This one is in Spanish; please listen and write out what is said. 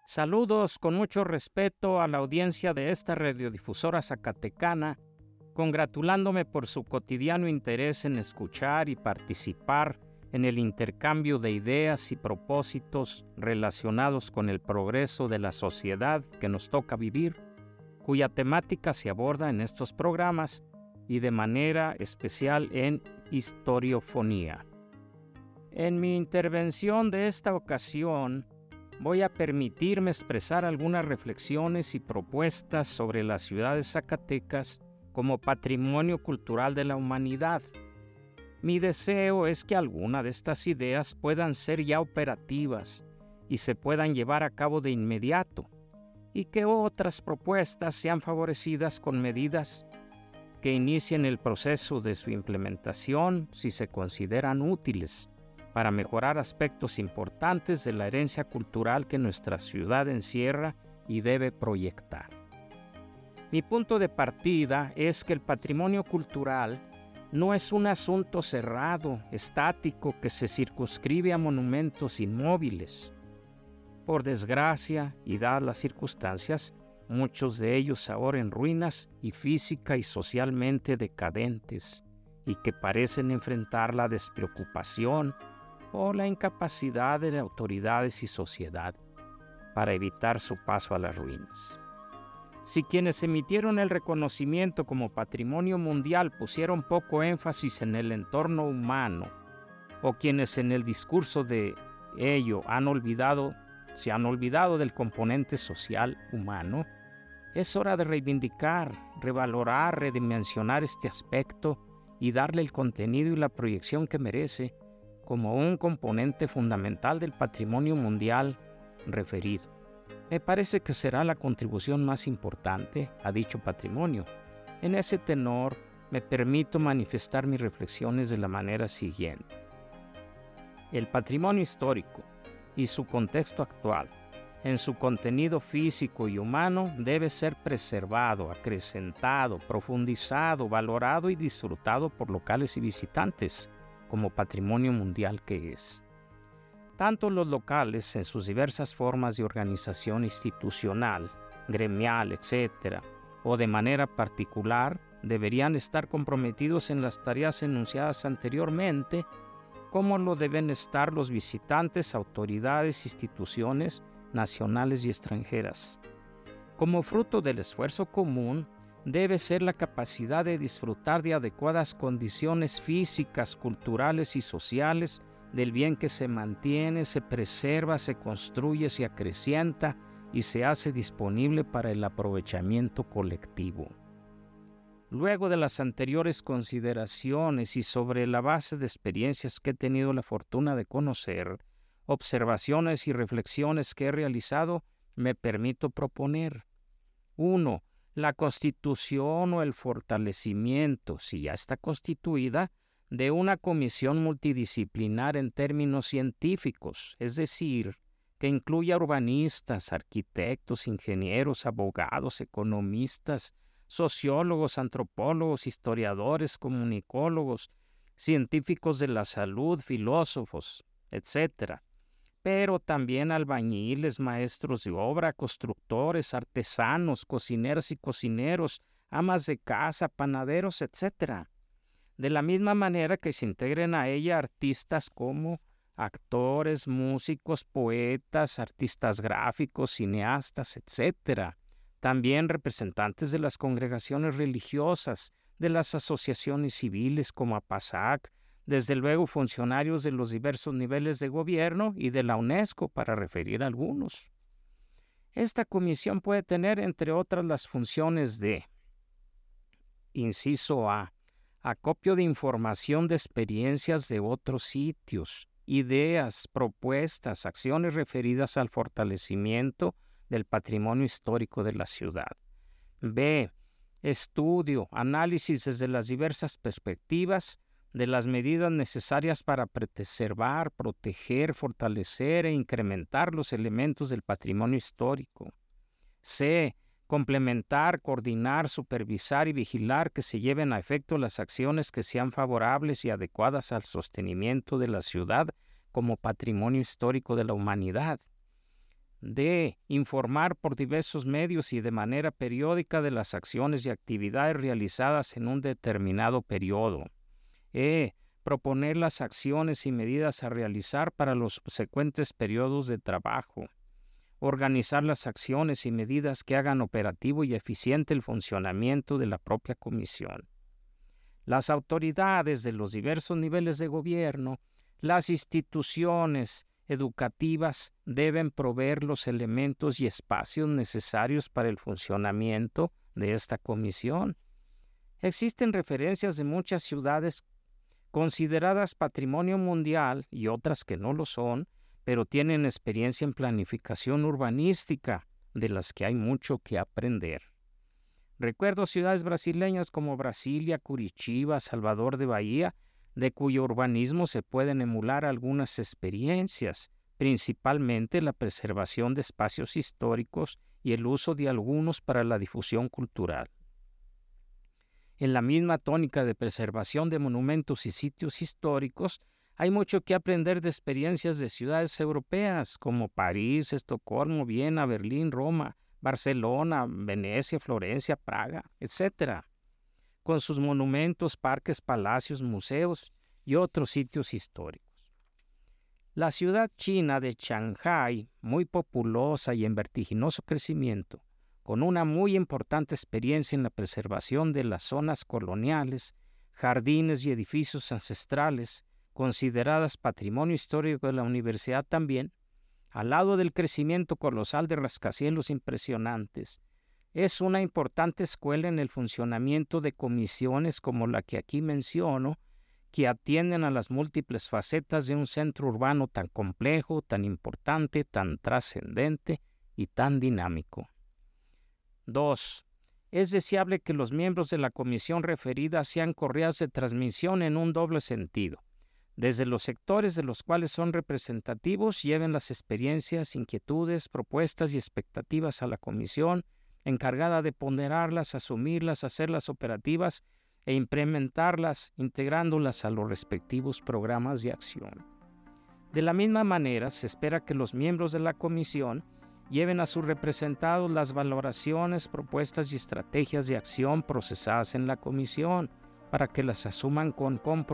Saludos con mucho respeto a la audiencia de esta radiodifusora zacatecana, congratulándome por su cotidiano interés en escuchar y participar en el intercambio de ideas y propósitos relacionados con el progreso de la sociedad que nos toca vivir, cuya temática se aborda en estos programas y de manera especial en historiofonía. En mi intervención de esta ocasión, voy a permitirme expresar algunas reflexiones y propuestas sobre la ciudad de Zacatecas como patrimonio cultural de la humanidad. Mi deseo es que algunas de estas ideas puedan ser ya operativas y se puedan llevar a cabo de inmediato, y que otras propuestas sean favorecidas con medidas que inicien el proceso de su implementación si se consideran útiles, para mejorar aspectos importantes de la herencia cultural que nuestra ciudad encierra y debe proyectar. Mi punto de partida es que el patrimonio cultural no es un asunto cerrado, estático, que se circunscribe a monumentos inmóviles. Por desgracia, y dadas las circunstancias, muchos de ellos ahora en ruinas y física y socialmente decadentes, y que parecen enfrentar la despreocupación o la incapacidad de autoridades y sociedad para evitar su paso a las ruinas. Si quienes emitieron el reconocimiento como patrimonio mundial pusieron poco énfasis en el entorno humano, o quienes en el discurso de ello se han olvidado del componente social humano, es hora de reivindicar, revalorar, redimensionar este aspecto y darle el contenido y la proyección que merece como un componente fundamental del patrimonio mundial referido. Me parece que será la contribución más importante a dicho patrimonio. En ese tenor, me permito manifestar mis reflexiones de la manera siguiente. El patrimonio histórico y su contexto actual, en su contenido físico y humano, debe ser preservado, acrecentado, profundizado, valorado y disfrutado por locales y visitantes, como patrimonio mundial que es. Tanto los locales, en sus diversas formas de organización institucional, gremial, etc., o de manera particular, deberían estar comprometidos en las tareas enunciadas anteriormente, como lo deben estar los visitantes, autoridades, instituciones nacionales y extranjeras. Como fruto del esfuerzo común, debe ser la capacidad de disfrutar de adecuadas condiciones físicas, culturales y sociales del bien que se mantiene, se preserva, se construye, se acrecienta y se hace disponible para el aprovechamiento colectivo. Luego de las anteriores consideraciones y sobre la base de experiencias que he tenido la fortuna de conocer, observaciones y reflexiones que he realizado, me permito proponer: 1. La constitución o el fortalecimiento, si ya está constituida, de una comisión multidisciplinar en términos científicos, es decir, que incluya urbanistas, arquitectos, ingenieros, abogados, economistas, sociólogos, antropólogos, historiadores, comunicólogos, científicos de la salud, filósofos, etc., pero también albañiles, maestros de obra, constructores, artesanos, cocineras y cocineros, amas de casa, panaderos, etc. De la misma manera que se integren a ella artistas como actores, músicos, poetas, artistas gráficos, cineastas, etc. También representantes de las congregaciones religiosas, de las asociaciones civiles como APASAC, desde luego funcionarios de los diversos niveles de gobierno y de la UNESCO, para referir a algunos. Esta comisión puede tener, entre otras, las funciones de: inciso A, acopio de información de experiencias de otros sitios, ideas, propuestas, acciones referidas al fortalecimiento del patrimonio histórico de la ciudad. B, estudio, análisis desde las diversas perspectivas de las medidas necesarias para preservar, proteger, fortalecer e incrementar los elementos del patrimonio histórico. C, complementar, coordinar, supervisar y vigilar que se lleven a efecto las acciones que sean favorables y adecuadas al sostenimiento de la ciudad como patrimonio histórico de la humanidad. D. Informar por diversos medios y de manera periódica de las acciones y actividades realizadas en un determinado periodo. E. Proponer las acciones y medidas a realizar para los subsecuentes periodos de trabajo. Organizar las acciones y medidas que hagan operativo y eficiente el funcionamiento de la propia comisión. Las autoridades de los diversos niveles de gobierno, las instituciones educativas deben proveer los elementos y espacios necesarios para el funcionamiento de esta comisión. Existen referencias de muchas ciudades consideradas patrimonio mundial y otras que no lo son, pero tienen experiencia en planificación urbanística, de las que hay mucho que aprender. Recuerdo ciudades brasileñas como Brasilia, Curitiba, Salvador de Bahía, de cuyo urbanismo se pueden emular algunas experiencias, principalmente la preservación de espacios históricos y el uso de algunos para la difusión cultural. En la misma tónica de preservación de monumentos y sitios históricos, hay mucho que aprender de experiencias de ciudades europeas como París, Estocolmo, Viena, Berlín, Roma, Barcelona, Venecia, Florencia, Praga, etc., con sus monumentos, parques, palacios, museos y otros sitios históricos. La ciudad china de Shanghái, muy populosa y en vertiginoso crecimiento, con una muy importante experiencia en la preservación de las zonas coloniales, jardines y edificios ancestrales, consideradas patrimonio histórico de la universidad también, al lado del crecimiento colosal de rascacielos impresionantes, es una importante escuela en el funcionamiento de comisiones como la que aquí menciono, que atienden a las múltiples facetas de un centro urbano tan complejo, tan importante, tan trascendente y tan dinámico. 2. Es deseable que los miembros de la comisión referida sean correas de transmisión en un doble sentido. Desde los sectores de los cuales son representativos, lleven las experiencias, inquietudes, propuestas y expectativas a la comisión, encargada de ponderarlas, asumirlas, hacerlas operativas e implementarlas, integrándolas a los respectivos programas de acción. De la misma manera, se espera que los miembros de la comisión lleven a sus representados las valoraciones, propuestas y estrategias de acción procesadas en la comisión, para que las asuman con compromiso